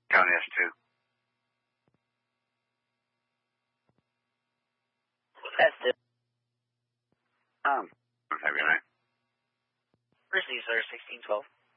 County S2. S2. Have a good night. Receive, sir, 1612.